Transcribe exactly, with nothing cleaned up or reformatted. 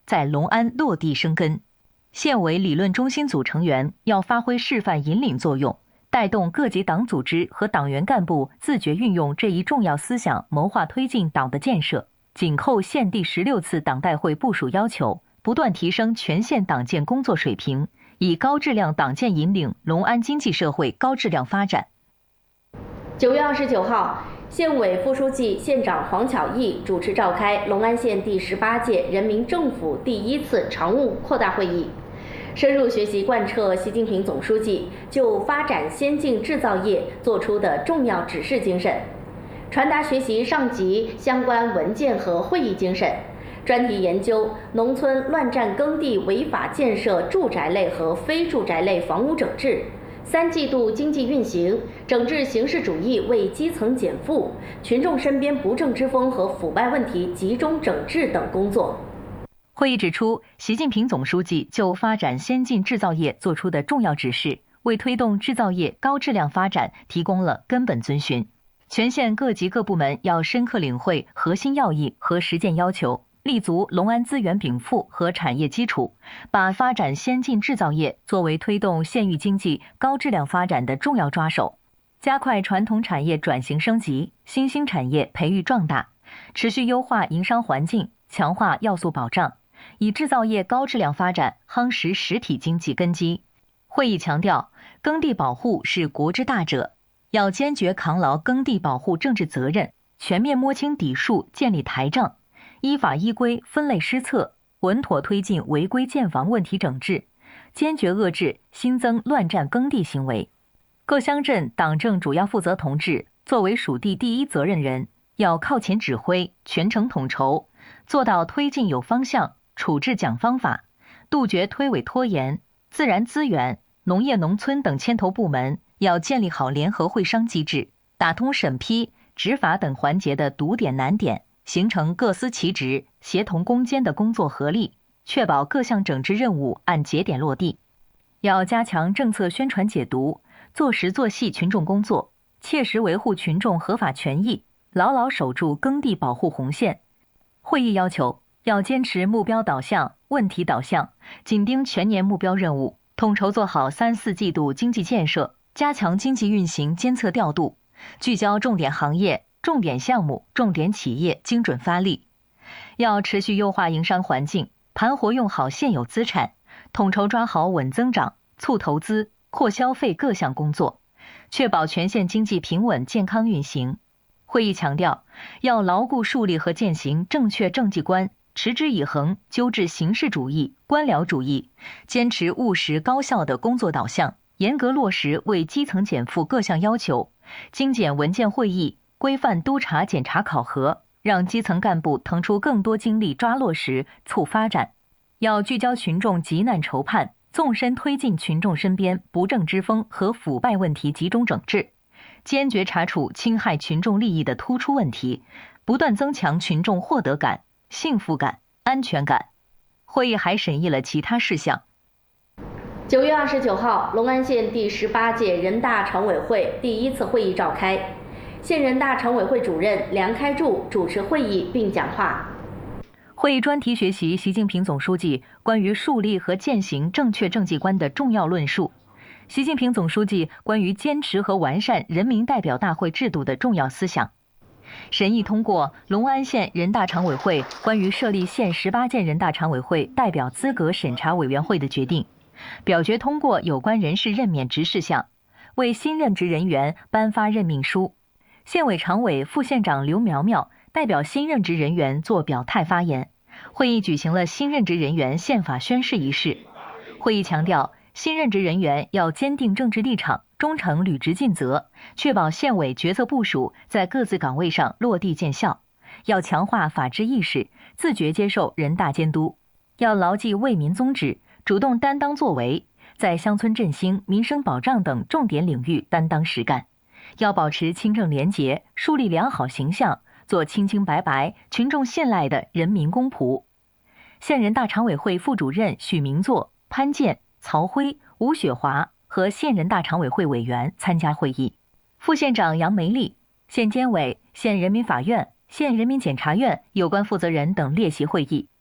在隆安落地生根。县委理论中心组成员要发挥示范引领作用，带动各级党组织和党员干部自觉运用这一重要思想，谋划推进党的建设，紧扣县第十六次党代会部署要求，不断提升全县党建工作水平，以高质量党建引领隆安经济社会高质量发展。 九月二十九号，县委副书记、县长黄巧艺主持召开隆安县第十八届人民政府第一次常务扩大会议，深入学习贯彻习近平总书记就发展先进制造业作出的重要指示精神，传达学习上级相关文件和会议精神，专题研究农村乱占耕地违法建设住宅类和非住宅类房屋整治、三季度经济运行、整治形式主义为基层减负、群众身边不正之风和腐败问题集中整治等工作。 会议指出，习近平总书记就发展先进制造业作出的重要指示，为推动制造业高质量发展提供了根本遵循。全县各级各部门要深刻领会核心要义和实践要求，立足隆安资源禀赋和产业基础，把发展先进制造业作为推动县域经济高质量发展的重要抓手，加快传统产业转型升级、新兴产业培育壮大，持续优化营商环境，强化要素保障，以制造业高质量发展夯实实体经济根基。会议强调，耕地保护是国之大者，要坚决扛牢耕地保护政治责任，全面摸清底数，建立台账，依法依规分类施策，稳妥推进违规建房问题整治，坚决遏制新增乱占耕地行为。各乡镇党政主要负责同志作为属地第一责任人，要靠前指挥，全程统筹，做到推进有方向，处置讲方法，杜绝推诿拖延。自然资源、农业农村等牵头部门要建立好联合会商机制，打通审批、执法等环节的堵点难点，形成各司其职、协同攻坚的工作合力，确保各项整治任务按节点落地。要加强政策宣传解读，做实做细群众工作，切实维护群众合法权益，牢牢守住耕地保护红线。会议要求，要坚持目标导向、问题导向，紧盯全年目标任务，统筹做好三四季度经济建设，加强经济运行监测调度，聚焦重点行业、重点项目、重点企业，精准发力。要持续优化营商环境，盘活用好现有资产，统筹抓好稳增长、促投资、扩消费各项工作，确保全县经济平稳健康运行。会议强调，要牢固树立和践行正确政绩观，持之以恒纠治形式主义、官僚主义，坚持务实高效的工作导向，严格落实为基层减负各项要求，精简文件会议，规范督查检查考核，让基层干部腾出更多精力抓落实、促发展。要聚焦群众急难愁盼，纵深推进群众身边不正之风和腐败问题集中整治，坚决查处侵害群众利益的突出问题，不断增强群众获得感、幸福感、安全感。会议还审议了其他事项。 九月二十九号，隆安县第十八届人大常委会第一次会议召开，县人大常委会主任梁开柱主持会议并讲话。 会议专题学习习近平总书记关于树立和践行正确政绩观的重要论述，习近平总书记关于坚持和完善人民代表大会制度的重要思想。审议通过隆安县人大常委会关于设立县十八届人大常委会代表资格审查委员会的决定，表决通过有关人事任免职事项，为新任职人员颁发任命书。县委常委、副县长刘苗苗代表新任职人员作表态发言。会议举行了新任职人员宪法宣誓仪式。会议强调，新任职人员要坚定政治立场，忠诚履职尽责，确保县委决策部署在各自岗位上落地见效。要强化法治意识，自觉接受人大监督。要牢记为民宗旨，主动担当作为，在乡村振兴、民生保障等重点领域担当实干。要保持清正廉洁，树立良好形象，做清清白白、群众信赖的人民公仆。县人大常委会副主任许明作、潘健、曹辉、吴雪华和县人大常委会委员参加会议。副县长杨梅丽、县监委、县人民法院、县人民检察院有关负责人等列席会议。